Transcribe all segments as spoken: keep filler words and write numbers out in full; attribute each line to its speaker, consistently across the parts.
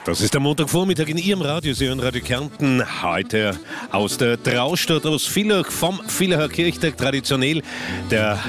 Speaker 1: Das ist der Montagvormittag in Ihrem Radio. Sie hören Radio Kärnten heute aus der Traustadt, aus Villach, vom Villacher Kirchtag, traditionell der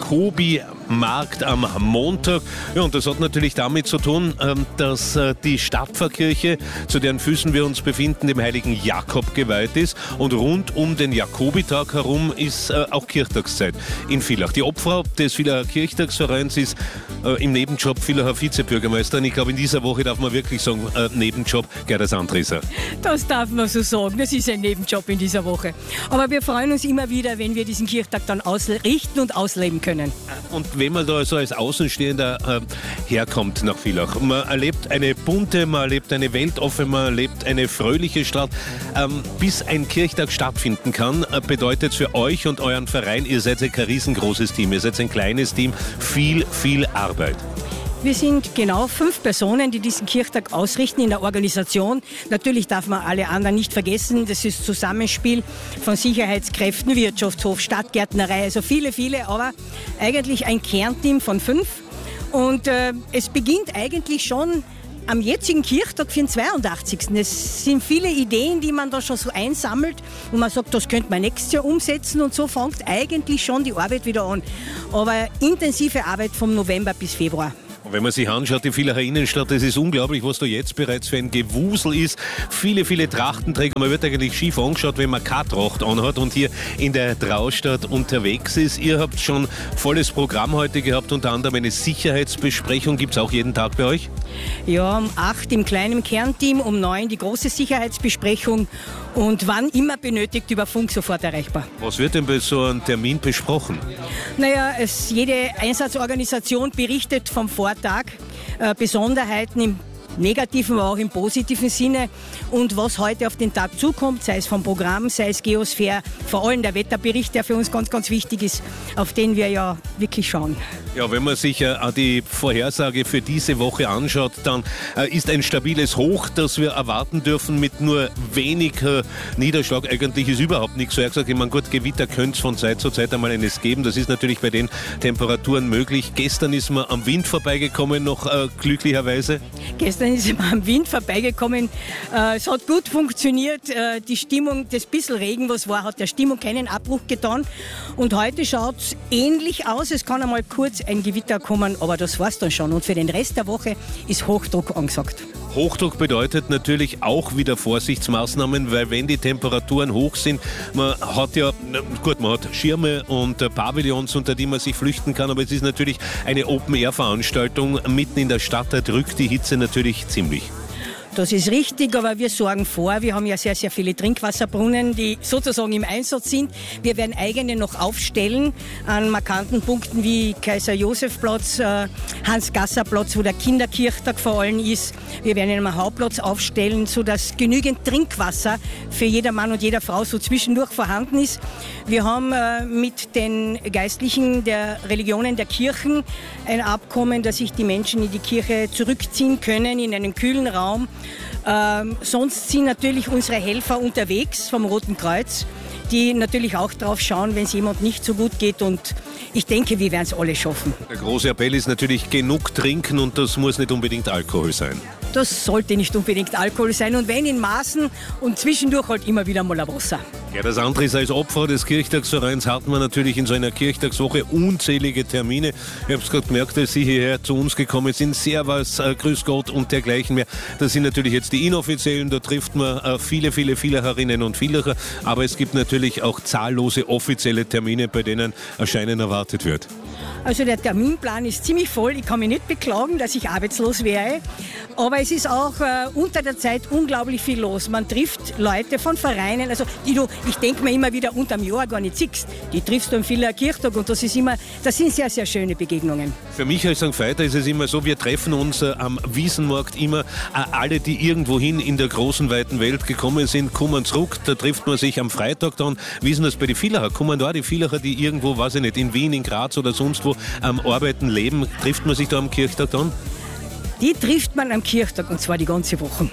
Speaker 1: Jakobi-Markt am Montag. Ja, und das hat natürlich damit zu tun, dass die Stadtpfarrkirche, zu deren Füßen wir uns befinden, dem heiligen Jakob geweiht ist. Und rund um den Jakobitag herum ist auch Kirchtagszeit in Villach. Die Obfrau des Villacher Kirchtagsvereins ist im Nebenjob Villacher Vizebürgermeister. Und ich glaube, in dieser Woche darf man wirklich sagen, äh, Nebenjob, Gerda Sandrisser.
Speaker 2: Das darf man so sagen. Das ist ein Nebenjob in dieser Woche. Aber wir freuen uns immer wieder, wenn wir diesen Kirchtag dann ausrichten und ausleben können.
Speaker 1: Und wenn man da so als Außenstehender äh, herkommt nach Villach, man erlebt eine bunte, man erlebt eine weltoffene, man erlebt eine fröhliche Stadt. Ähm, bis ein Kirchtag stattfinden kann, äh, bedeutet es für euch und euren Verein, ihr seid kein riesengroßes Team, ihr seid ein kleines Team, viel, viel Arbeit.
Speaker 2: Wir sind genau fünf Personen, die diesen Kirchtag ausrichten in der Organisation. Natürlich darf man alle anderen nicht vergessen. Das ist Zusammenspiel von Sicherheitskräften, Wirtschaftshof, Stadtgärtnerei, also viele, viele, aber eigentlich ein Kernteam von fünf. Und äh, es beginnt eigentlich schon am jetzigen Kirchtag für den zweiundachtzigsten Es sind viele Ideen, die man da schon so einsammelt und man sagt, das könnte man nächstes Jahr umsetzen und so fängt eigentlich schon die Arbeit wieder an. Aber intensive Arbeit vom November bis Februar.
Speaker 1: Wenn man sich anschaut, die Villacher Innenstadt, das ist unglaublich, was da jetzt bereits für ein Gewusel ist. Viele, viele Trachtenträger. Man wird eigentlich schief angeschaut, wenn man keine Tracht anhat und hier in der Traustadt unterwegs ist. Ihr habt schon volles Programm heute gehabt, unter anderem eine Sicherheitsbesprechung. Gibt es auch jeden Tag bei euch?
Speaker 2: Ja, um acht im kleinen Kernteam, um neun die große Sicherheitsbesprechung und wann immer benötigt über Funk sofort erreichbar.
Speaker 1: Was wird denn bei so einem Termin besprochen?
Speaker 2: Naja, es, jede Einsatzorganisation berichtet vom Vortag, äh, Besonderheiten im negativen, aber auch im positiven Sinne und was heute auf den Tag zukommt, sei es vom Programm, sei es Geosphäre, vor allem der Wetterbericht, der für uns ganz, ganz wichtig ist, auf den wir ja wirklich schauen.
Speaker 1: Ja, wenn man sich äh, die Vorhersage für diese Woche anschaut, dann äh, ist ein stabiles Hoch, das wir erwarten dürfen mit nur wenig äh, Niederschlag. Eigentlich ist überhaupt nichts. So er gesagt, ich meine, gut, Gewitter könnte es von Zeit zu Zeit einmal eines geben. Das ist natürlich bei den Temperaturen möglich. Gestern ist man am Wind vorbeigekommen, noch äh, glücklicherweise.
Speaker 2: Gestern ist man am Wind vorbeigekommen. Äh, es hat gut funktioniert. Äh, die Stimmung, das bisschen Regen, was war, hat der Stimmung keinen Abbruch getan. Und heute schaut es ähnlich aus. Es kann einmal kurz ein Gewitter kommen, aber das war's dann schon. Und für den Rest der Woche ist Hochdruck angesagt.
Speaker 1: Hochdruck bedeutet natürlich auch wieder Vorsichtsmaßnahmen, weil wenn die Temperaturen hoch sind, man hat ja, gut, man hat Schirme und Pavillons, unter die man sich flüchten kann, aber es ist natürlich eine Open-Air-Veranstaltung mitten in der Stadt, da drückt die Hitze natürlich ziemlich.
Speaker 2: Das ist richtig, aber wir sorgen vor. Wir haben ja sehr, sehr viele Trinkwasserbrunnen, die sozusagen im Einsatz sind. Wir werden eigene noch aufstellen an markanten Punkten wie Kaiser-Josef-Platz, äh, Hans-Gasser-Platz, wo der Kinderkirchtag vor allem ist. Wir werden einen Hauptplatz aufstellen, sodass genügend Trinkwasser für jeder Mann und jeder Frau so zwischendurch vorhanden ist. Wir haben äh, mit den Geistlichen der Religionen, der Kirchen ein Abkommen, dass sich die Menschen in die Kirche zurückziehen können, in einen kühlen Raum. Ähm, sonst sind natürlich unsere Helfer unterwegs vom Roten Kreuz, die natürlich auch drauf schauen, wenn es jemand nicht so gut geht und ich denke, wir werden es alle schaffen.
Speaker 1: Der große Appell ist natürlich genug trinken und das muss nicht unbedingt Alkohol sein.
Speaker 2: Das sollte nicht unbedingt Alkohol sein und wenn in Maßen und zwischendurch halt immer wieder mal ein Wasser.
Speaker 1: Ja, das andere ist, als Opfer des Kirchtagsvereins hat man natürlich in so einer Kirchtagswoche unzählige Termine. Ich habe es gerade gemerkt, als Sie hierher zu uns gekommen sind, Servus, äh, Grüß Gott und dergleichen mehr. Das sind natürlich jetzt die inoffiziellen, da trifft man äh, viele, viele Villacherinnen und Villacher, aber es gibt natürlich auch zahllose offizielle Termine, bei denen Erscheinen erwartet wird.
Speaker 2: Also der Terminplan ist ziemlich voll. Ich kann mich nicht beklagen, dass ich arbeitslos wäre. Aber es ist auch äh, unter der Zeit unglaublich viel los. Man trifft Leute von Vereinen, also die du, ich denke mir immer wieder, unterm Jahr gar nicht siehst. Die triffst du am Villacher Kirchtag und das ist immer, das sind sehr, sehr schöne Begegnungen.
Speaker 1: Für mich als Sankt Veit ist es immer so, wir treffen uns äh, am Wiesenmarkt immer, äh, alle, die irgendwohin in der großen, weiten Welt gekommen sind, kommen zurück. Da trifft man sich am Freitag dann. Wie ist das bei den Villacher? Kommen da die Villacher, die irgendwo, weiß ich nicht, in Wien, in Graz oder sonst wo am Arbeiten, leben, trifft man sich da am Kirchtag dann?
Speaker 2: Die trifft man am Kirchtag und zwar die ganze Woche.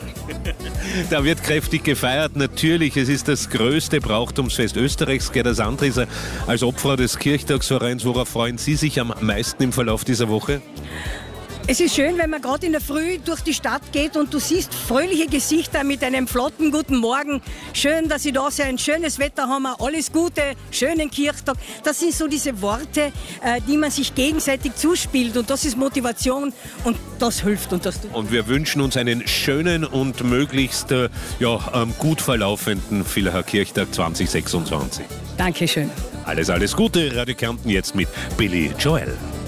Speaker 1: Da wird kräftig gefeiert. Natürlich, es ist das größte Brauchtumsfest Österreichs. Gerda Sandrisser, als Obfrau des Kirchtagsvereins, worauf freuen Sie sich am meisten im Verlauf dieser Woche?
Speaker 2: Es ist schön, wenn man gerade in der Früh durch die Stadt geht und du siehst fröhliche Gesichter mit einem flotten guten Morgen. Schön, dass Sie da sind, schönes Wetter haben wir, alles Gute, schönen Kirchtag. Das sind so diese Worte, die man sich gegenseitig zuspielt und das ist Motivation und das hilft und das tut.
Speaker 1: Und wir wünschen uns einen schönen und möglichst äh, ja, ähm, gut verlaufenden Villacher Kirchtag zwanzig sechsundzwanzig.
Speaker 2: Dankeschön.
Speaker 1: Alles, alles Gute, Radio Kärnten jetzt mit Billy Joel.